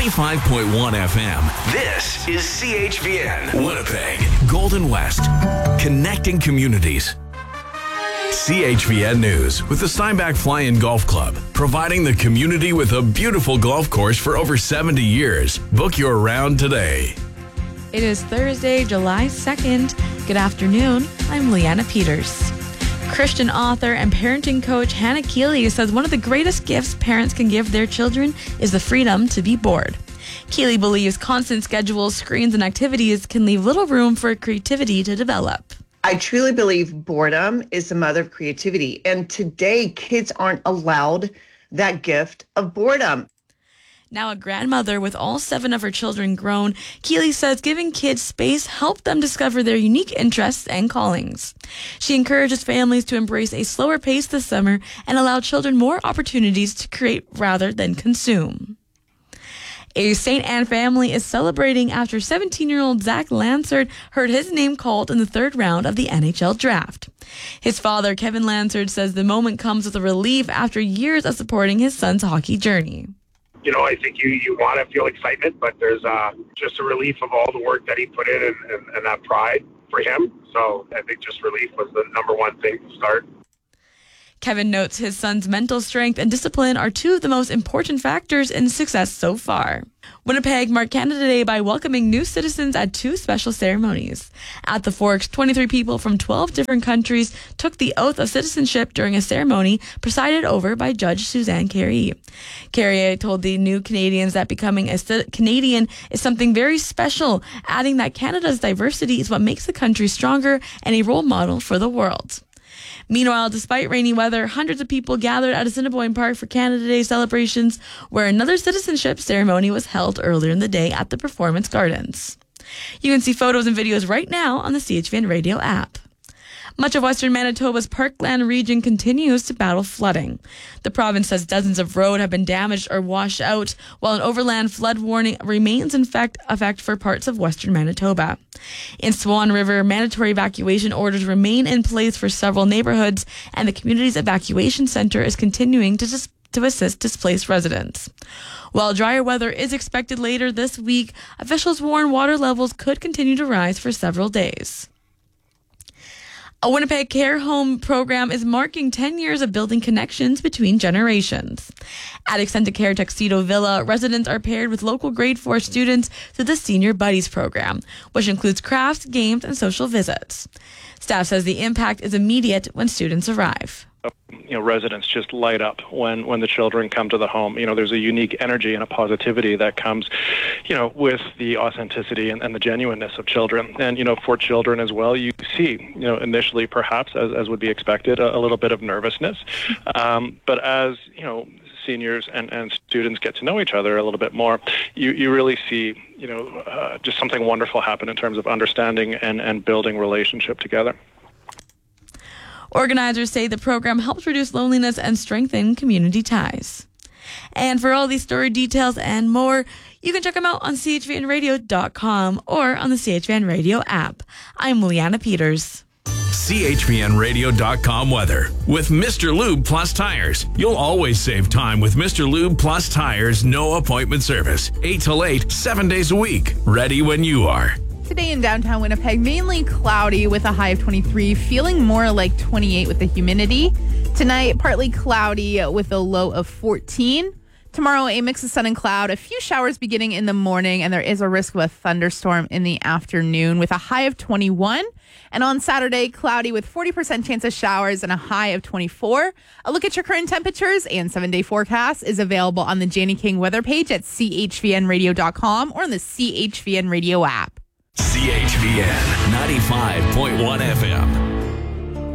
95.1 FM. This is CHVN, Winnipeg, Golden West, connecting communities. CHVN News with the Steinbach Fly-In Golf Club, providing the community with a beautiful golf course for over 70 years. Book your round today. It is Thursday, July 2nd. Good afternoon. I'm Leanna Peters. Christian author and parenting coach Hannah Keeley says one of the greatest gifts parents can give their children is the freedom to be bored. Keeley believes constant schedules, screens, and activities can leave little room for creativity to develop. I truly believe boredom is the mother of creativity. And today, kids aren't allowed that gift of boredom. Now a grandmother with all 7 of her children grown, Keeley says giving kids space helped them discover their unique interests and callings. She encourages families to embrace a slower pace this summer and allow children more opportunities to create rather than consume. A St. Anne family is celebrating after 17-year-old Zach Lansard heard his name called in the 3rd round of the NHL draft. His father, Kevin Lansard, says the moment comes with a relief after years of supporting his son's hockey journey. You know, I think you want to feel excitement, but there's just a relief of all the work that he put in and that pride for him. So I think just relief was the number one thing to start. Kevin notes his son's mental strength and discipline are 2 of the most important factors in success so far. Winnipeg marked Canada Day by welcoming new citizens at 2 special ceremonies. At the Forks, 23 people from 12 different countries took the oath of citizenship during a ceremony presided over by Judge Suzanne Carrier. Carrier told the new Canadians that becoming a Canadian is something very special, adding that Canada's diversity is what makes the country stronger and a role model for the world. Meanwhile, despite rainy weather, hundreds of people gathered at Assiniboine Park for Canada Day celebrations, where another citizenship ceremony was held earlier in the day at the Performance Gardens. You can see photos and videos right now on the CHVN Radio app. Much of western Manitoba's Parkland region continues to battle flooding. The province says dozens of roads have been damaged or washed out, while an overland flood warning remains in effect for parts of western Manitoba. In Swan River, mandatory evacuation orders remain in place for several neighborhoods, and the community's evacuation center is continuing to assist displaced residents. While drier weather is expected later this week, officials warn water levels could continue to rise for several days. A Winnipeg care home program is marking 10 years of building connections between generations. At Extendicare Tuxedo Villa, residents are paired with local grade 4 students through the Senior Buddies program, which includes crafts, games, and social visits. Staff says the impact is immediate when students arrive. Residents just light up when the children come to the home. There's a unique energy and a positivity that comes, with the authenticity and the genuineness of children. And, for children as well, you see, initially perhaps, as would be expected, a little bit of nervousness. But as, seniors and students get to know each other a little bit more, you really see, just something wonderful happen in terms of understanding and building relationship together. Organizers say the program helps reduce loneliness and strengthen community ties. And for all these story details and more, you can check them out on chvnradio.com or on the CHVN Radio app. I'm Leanna Peters. CHVNradio.com weather. With Mr. Lube Plus Tires, you'll always save time with Mr. Lube Plus Tires no appointment service. 8 till 8, 7 days a week. Ready when you are. Today in downtown Winnipeg, mainly cloudy with a high of 23, feeling more like 28 with the humidity. Tonight, partly cloudy with a low of 14. Tomorrow, a mix of sun and cloud, a few showers beginning in the morning, and there is a risk of a thunderstorm in the afternoon with a high of 21. And on Saturday, cloudy with 40% chance of showers and a high of 24. A look at your current temperatures and 7-day forecast is available on the Janie King weather page at chvnradio.com or on the CHVN Radio app. CHVN 95.1 FM.